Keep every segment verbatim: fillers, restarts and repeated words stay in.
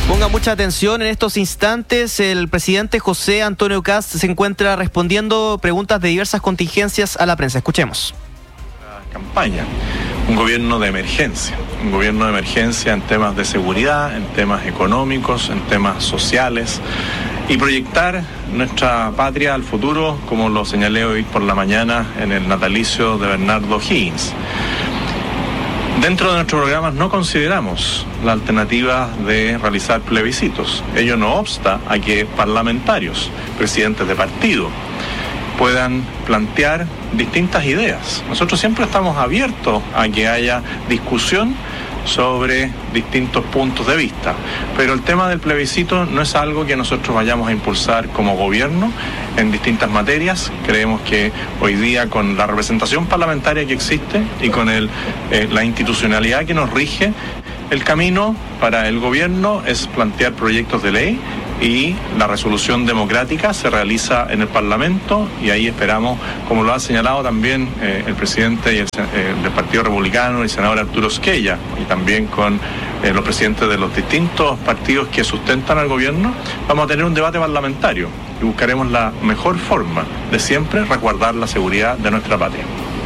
Ponga mucha atención en estos instantes. El presidente José Antonio Kast se encuentra respondiendo preguntas de diversas contingencias a la prensa. Escuchemos. La campaña, un gobierno de emergencia, un gobierno de emergencia en temas de seguridad, en temas económicos, en temas sociales, y proyectar nuestra patria al futuro, como lo señalé hoy por la mañana en el natalicio de Bernardo Higgins. Dentro de nuestros programas no consideramos la alternativa de realizar plebiscitos. Ello no obsta a que parlamentarios, presidentes de partido, puedan plantear distintas ideas. Nosotros siempre estamos abiertos a que haya discusión sobre distintos puntos de vista, pero el tema del plebiscito no es algo que nosotros vayamos a impulsar como gobierno en distintas materias. Creemos que hoy día, con la representación parlamentaria que existe y con el, eh, la institucionalidad que nos rige, el camino para el gobierno es plantear proyectos de ley, y la resolución democrática se realiza en el Parlamento, y ahí esperamos, como lo ha señalado también eh, el presidente y el, eh, del Partido Republicano, el senador Arturo Squella, y también con eh, los presidentes de los distintos partidos que sustentan al gobierno, vamos a tener un debate parlamentario y buscaremos la mejor forma de siempre resguardar la seguridad de nuestra patria.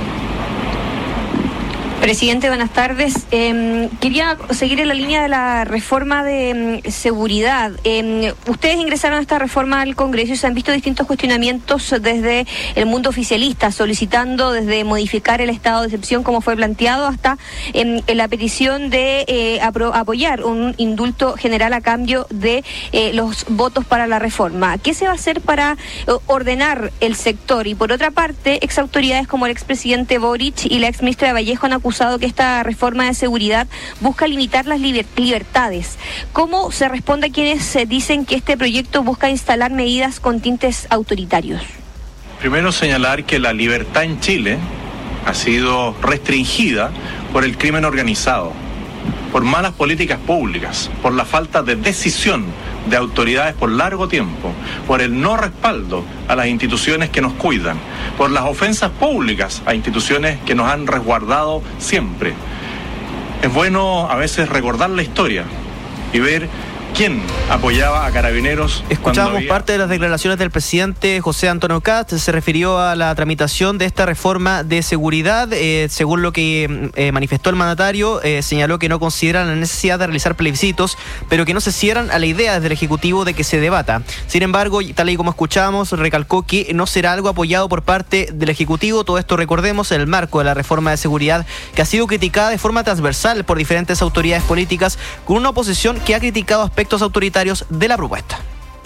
Presidente, buenas tardes. Eh, quería seguir en la línea de la reforma de eh, seguridad. Eh, ustedes ingresaron a esta reforma al Congreso y se han visto distintos cuestionamientos desde el mundo oficialista, solicitando desde modificar el estado de excepción como fue planteado hasta eh, en la petición de eh, apro- apoyar un indulto general a cambio de eh, los votos para la reforma. ¿Qué se va a hacer para eh, ordenar el sector? Y por otra parte, ex autoridades como el expresidente Boric y la ex ministra de Vallejo han acusado que esta reforma de seguridad busca limitar las liber- libertades. ¿Cómo se responde a quienes eh, dicen que este proyecto busca instalar medidas con tintes autoritarios? Primero, señalar que la libertad en Chile ha sido restringida por el crimen organizado, por malas políticas públicas, por la falta de decisión de autoridades por largo tiempo, por el no respaldo a las instituciones que nos cuidan, por las ofensas públicas a instituciones que nos han resguardado siempre. Es bueno a veces recordar la historia y ver quién apoyaba a Carabineros. Escuchamos había... parte de las declaraciones del presidente José Antonio Kast. Se refirió a la tramitación de esta reforma de seguridad. Eh, según lo que eh, manifestó el mandatario, eh, señaló que no consideran la necesidad de realizar plebiscitos, pero que no se cierran a la idea desde el Ejecutivo de que se debata. Sin embargo, tal y como escuchamos, recalcó que no será algo apoyado por parte del Ejecutivo. Todo esto, recordemos, en el marco de la reforma de seguridad, que ha sido criticada de forma transversal por diferentes autoridades políticas, con una oposición que ha criticado aspectos aspectos autoritarios de la propuesta.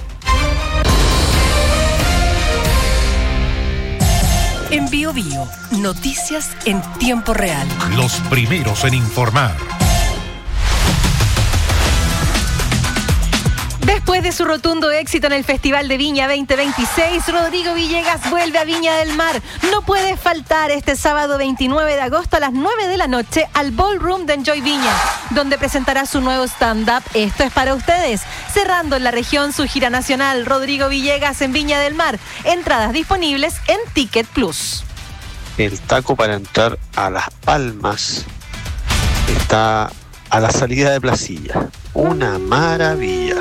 En Bio Bio, noticias en tiempo real. Los primeros en informar. Después de su rotundo éxito en el Festival de Viña veinte veintiséis, Rodrigo Villegas vuelve a Viña del Mar. No puede faltar este sábado veintinueve de agosto a las nueve de la noche al Ballroom de Enjoy Viña, donde presentará su nuevo stand-up Esto es para ustedes. Cerrando en la región su gira nacional, Rodrigo Villegas en Viña del Mar. Entradas disponibles en Ticket Plus. El taco para entrar a Las Palmas está a la salida de Placilla. Una maravilla.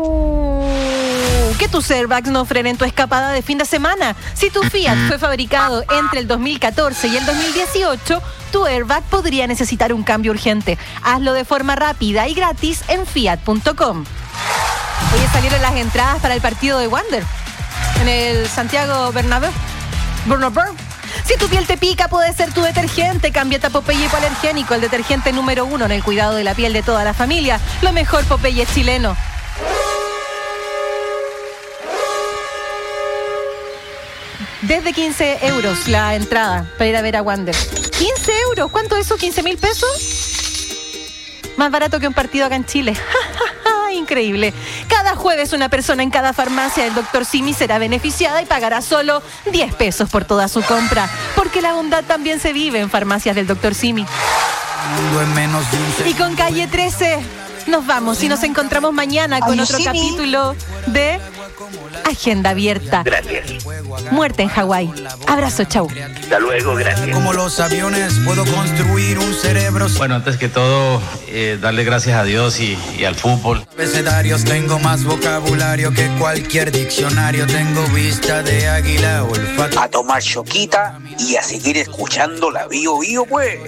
Que tus airbags no frenen tu escapada de fin de semana. Si tu Fiat fue fabricado entre el dos mil catorce y el dos mil dieciocho, tu airbag podría necesitar un cambio urgente. Hazlo de forma rápida y gratis en fiat punto com. Hoy salieron las entradas para el partido de Wander en el Santiago Bernabéu. Bernabéu. Si tu piel te pica, puede ser tu detergente. Cámbiate a Popeye Hipoalergénico, el detergente número uno en el cuidado de la piel de toda la familia. Lo mejor Popeye chileno. Desde quince euros la entrada para ir a ver a Wander. quince euros, ¿cuánto es eso? ¿quince mil pesos? Más barato que un partido acá en Chile. Increíble. Cada jueves una persona en cada farmacia del doctor Simi será beneficiada y pagará solo diez pesos por toda su compra. Porque la bondad también se vive en farmacias del doctor Simi. Y con Calle trece, nos vamos y nos encontramos mañana con otro capítulo de Agenda Abierta. Gracias. Muerte en Hawái. Abrazo, chau. Hasta luego, gracias. Como los aviones puedo construir un cerebro. Bueno, antes que todo, eh, darle gracias a Dios y, y al fútbol. Abecedarios, tengo más vocabulario que cualquier diccionario. Tengo vista de águila, olfato. A tomar choquita y a seguir escuchando la Bio Bio, pues.